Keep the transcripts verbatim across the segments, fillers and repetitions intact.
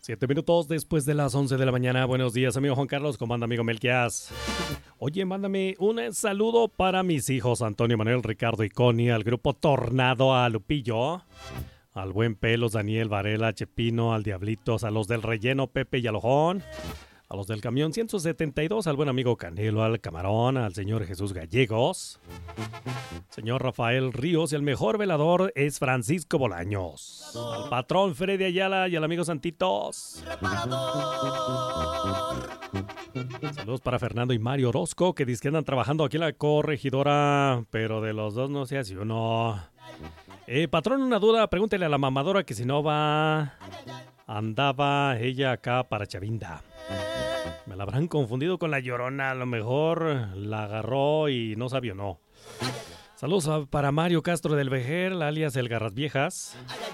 Siete minutos después de las once de la mañana. Buenos días, amigo Juan Carlos. ¿Cómo anda, amigo Melquias? Oye, mándame un saludo para mis hijos Antonio, Manuel, Ricardo y Connie, al grupo Tornado, a Lupillo, al buen Pelos, Daniel, Varela, Chepino, al Diablitos, a los del Relleno, Pepe y Alojón, a los del Camión ciento setenta y dos, al buen amigo Canelo, al Camarón, al señor Jesús Gallegos, señor Rafael Ríos, y el mejor velador es Francisco Bolaños, al patrón Freddy Ayala y al amigo Santitos. Saludos para Fernando y Mario Orozco, que dicen que andan trabajando aquí en la corregidora, pero de los dos no sé si uno. Eh, patrón, una duda, pregúntele a la mamadora que si no va, andaba ella acá para Chavinda. Me la habrán confundido con la Llorona, a lo mejor la agarró y no sabía o no. Saludos a, para Mario Castro del Vejer, alias El Garras Viejas.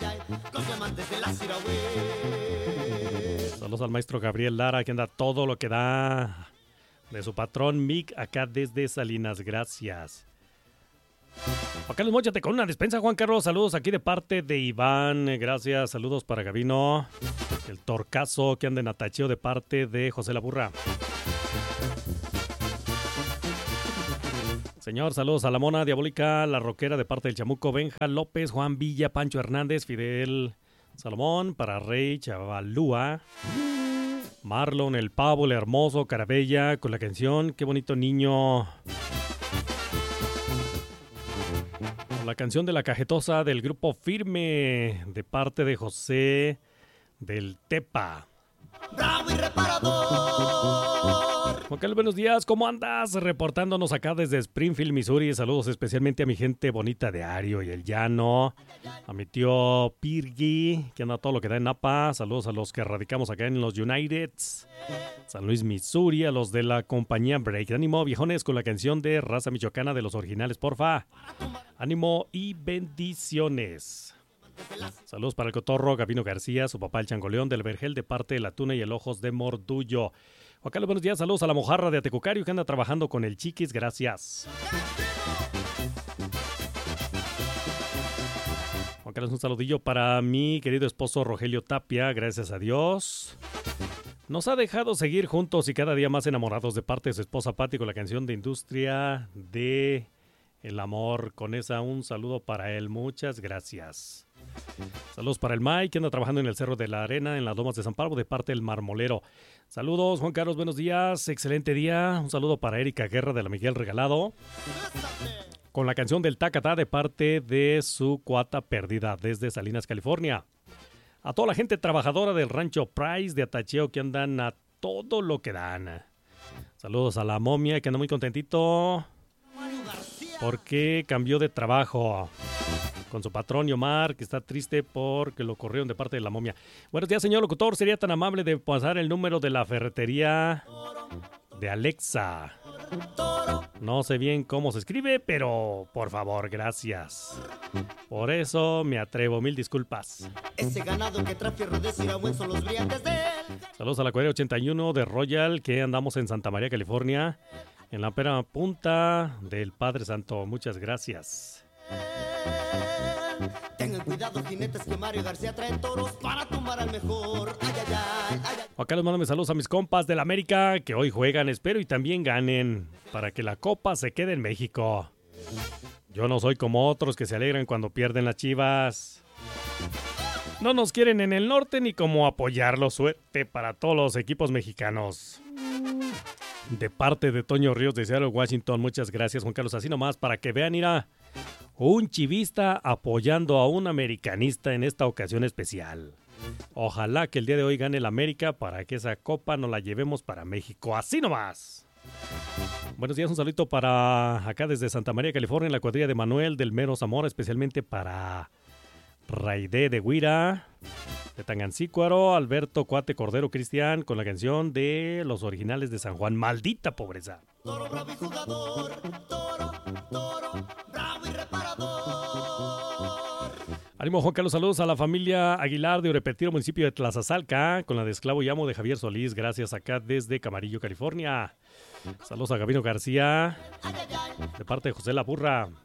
Saludos al maestro Gabriel Lara, que anda todo lo que da, de su patrón Mick, acá desde Salinas, gracias. Acá les móchate con una despensa, Juan Carlos. Saludos aquí de parte de Iván, gracias. Saludos para Gabino, el Torcazo, que anda en Atacheo, de parte de José La Burra. Señor, saludos a la Mona Diabólica, la Roquera, de parte del Chamuco, Benja López, Juan Villa, Pancho Hernández, Fidel Salomón, para Rey Chavalúa, Marlon, el Pavo, el Hermoso, Carabella, con la canción Qué bonito niño. La canción de La Cajetosa del grupo Firme, de parte de José del Tepa. ¡Bravo y reparador! Juan Carlos, buenos días, ¿cómo andas? Reportándonos acá desde Springfield, Missouri. Saludos especialmente a mi gente bonita de Ario y el Llano, a mi tío Pirgui, que anda todo lo que da en Napa. Saludos a los que radicamos acá en los Uniteds, San Luis, Missouri, a los de la compañía Break. Ánimo, viejones, con la canción de Raza Michoacana de los originales, porfa. Ánimo y bendiciones. Saludos para el Cotorro, Gabino García, su papá el Changoleón del Vergel, de parte de La Tuna y el Ojos de Mordullo. Juan Carlos, buenos días, saludos a la Mojarra de Atecucario, que anda trabajando con el Chiquis, gracias. Juan Carlos, un saludillo para mi querido esposo Rogelio Tapia, gracias a Dios. Nos ha dejado seguir juntos y cada día más enamorados, de parte de su esposa Pati, con la canción de Industria de el Amor. Con esa, un saludo para él, muchas gracias. Saludos para el Mike, que anda trabajando en el Cerro de la Arena, en las Lomas de San Pablo, de parte del Marmolero. Saludos, Juan Carlos, buenos días, excelente día. Un saludo para Erika Guerra de la Miguel Regalado, con la canción del Tacatá, de parte de su cuata perdida desde Salinas, California. A toda la gente trabajadora del Rancho Price de Atacheo, que andan a todo lo que dan. Saludos a la Momia, que anda muy contentito porque cambió de trabajo con su patrón Omar, que está triste porque lo corrieron de parte de la Momia. Buenos días, señor locutor, ¿sería tan amable de pasar el número de la ferretería de Alexa? No sé bien cómo se escribe, pero por favor, gracias. Por eso me atrevo, mil disculpas. Ese ganado que trae fierro de Siragüen son los brillantes de él. Saludos a la cuadrilla ochenta y uno de Royal, que andamos en Santa María, California, en la pera punta del Padre Santo. Muchas gracias. Tengan cuidado, jinetes, que Mario García trae toros para tumbar al mejor. Ay, ay, ay, ay, ay. Acá les mándame saludos a mis compas del América, que hoy juegan, espero y también ganen, para que la copa se quede en México. Yo no soy como otros que se alegran cuando pierden las Chivas. No nos quieren en el norte ni como apoyarlo. Suerte para todos los equipos mexicanos. De parte de Toño Ríos de Seattle, Washington. Muchas gracias, Juan Carlos. Así nomás, para que vean, irá un chivista apoyando a un americanista en esta ocasión especial. Ojalá que el día de hoy gane el América para que esa copa nos la llevemos para México. Así nomás. Buenos días, un saludito para acá desde Santa María, California, en la cuadrilla de Manuel del Mero Zamora, especialmente para Raide de Guira, de Tangancícuaro, Alberto Cuate Cordero Cristian, con la canción de los originales de San Juan, Maldita Pobreza. Toro, bravo y jugador, toro, toro, bravo y reparador. Ánimo, Juan Carlos, saludos a la familia Aguilar de Orepetiro, municipio de Tlazazalca, con la de Esclavo y Amo de Javier Solís, gracias, acá desde Camarillo, California. Saludos a Gabino García, de parte de José La Burra.